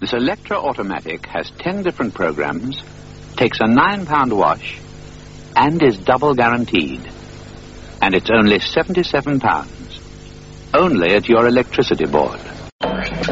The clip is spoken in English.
This Electra automatic has 10 different programs, takes a £9 wash, and is double guaranteed. And it's only £77, only at your electricity board.